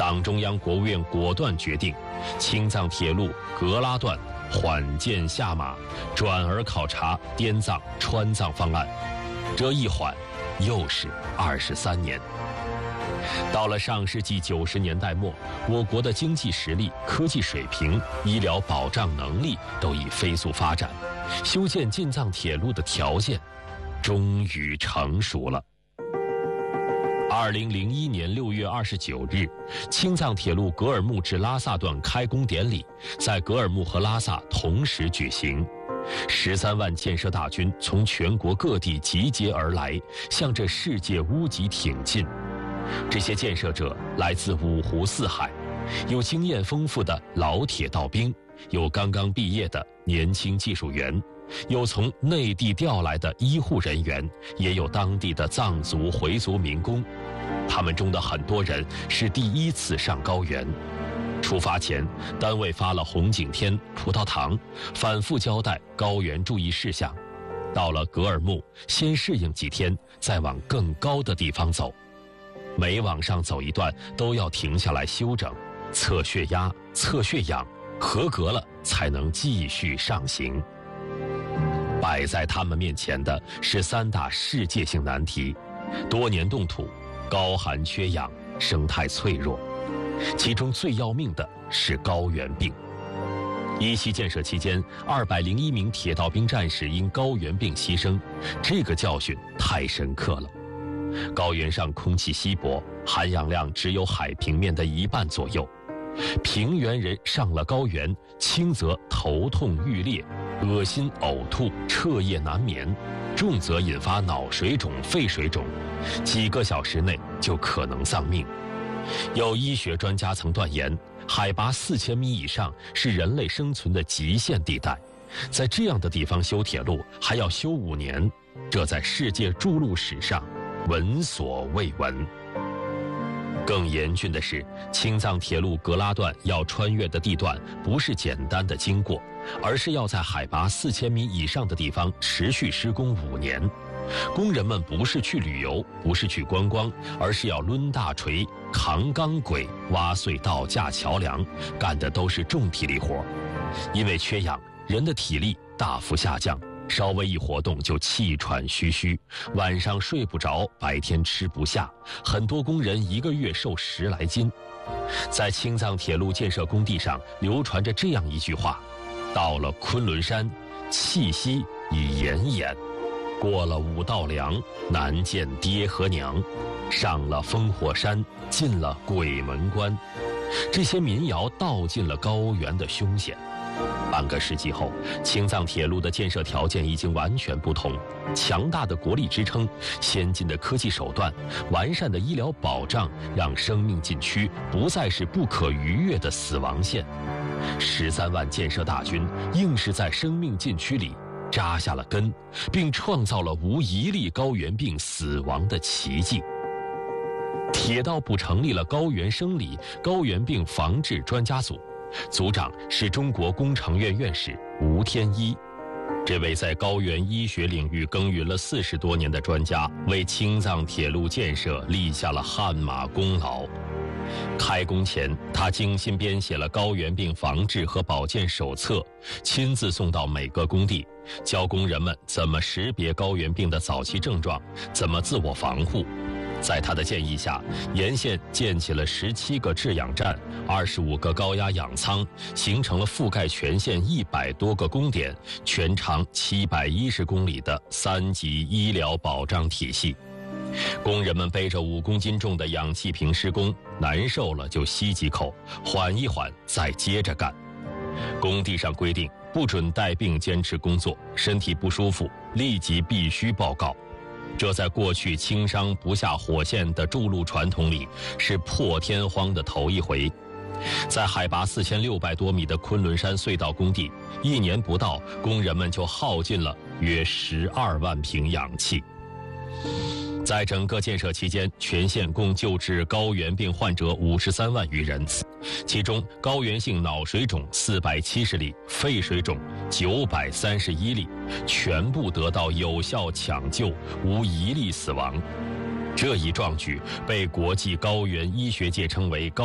党中央、国务院果断决定，青藏铁路格拉段缓建下马，转而考察滇藏、川藏方案。这一缓，又是23年。到了上世纪90年代末，我国的经济实力、科技水平、医疗保障能力都已飞速发展，修建进藏铁路的条件终于成熟了。2001年6月29日，青藏铁路格尔木至拉萨段开工典礼在格尔木和拉萨同时举行。13万建设大军从全国各地集结而来，向着世界屋脊挺进。这些建设者来自五湖四海，有经验丰富的老铁道兵，有刚刚毕业的年轻技术员，有从内地调来的医护人员，也有当地的藏族、回族民工。他们中的很多人是第一次上高原。出发前，单位发了红景天、葡萄糖，反复交代高原注意事项。到了格尔木，先适应几天，再往更高的地方走。每往上走一段，都要停下来休整，测血压、测血氧，合格了才能继续上行。摆在他们面前的是3大世界性难题：多年冻土、高寒缺氧、生态脆弱。其中最要命的是高原病。一期建设期间，201名铁道兵战士因高原病牺牲，这个教训太深刻了。高原上空气稀薄，含氧量只有海平面的1半左右。平原人上了高原，轻则头痛欲裂、恶心呕吐、彻夜难眠，重则引发脑水肿、肺水肿，几个小时内就可能丧命。有医学专家曾断言，海拔4000米以上是人类生存的极限地带，在这样的地方修铁路还要修5年，这在世界筑路史上闻所未闻。更严峻的是，青藏铁路格拉段要穿越的地段不是简单的经过，而是要在海拔4000米以上的地方持续施工5年。工人们不是去旅游，不是去观光，而是要抡大锤、扛钢轨、挖隧道、架桥梁，干的都是重体力活。因为缺氧，人的体力大幅下降，稍微一活动就气喘吁吁，晚上睡不着，白天吃不下，很多工人1个月瘦10来斤。在青藏铁路建设工地上流传着这样一句话：到了昆仑山，气息已奄奄；过了五道梁，难见爹和娘；上了烽火山，进了鬼门关。这些民谣道尽了高原的凶险。半个世纪后，青藏铁路的建设条件已经完全不同，强大的国力支撑、先进的科技手段、完善的医疗保障，让生命禁区不再是不可逾越的死亡线。13万建设大军硬是在生命禁区里扎下了根，并创造了无一例高原病死亡的奇迹。铁道部成立了高原生理、高原病防治专家组，组长是中国工程院院士吴天一。这位在高原医学领域耕耘了40多年的专家，为青藏铁路建设立下了汗马功劳。开工前，他精心编写了高原病防治和保健手册，亲自送到每个工地，教工人们怎么识别高原病的早期症状，怎么自我防护。在他的建议下，沿线建起了17个制氧站、25个高压氧舱，形成了覆盖全县100多个工点、全长710公里的3级医疗保障体系。工人们背着5公斤重的氧气瓶施工，难受了就吸几口，缓一缓再接着干。工地上规定，不准带病坚持工作，身体不舒服立即必须报告。这在过去轻伤不下火线的筑路传统里，是破天荒的头一回。在海拔4600多米的昆仑山隧道工地，1年不到，工人们就耗尽了约12万瓶氧气。在整个建设期间，全县共救治高原病患者53万余人，其中高原性脑水肿470例，肺水肿931例，全部得到有效抢救，无一例死亡。这一壮举被国际高原医学界称为高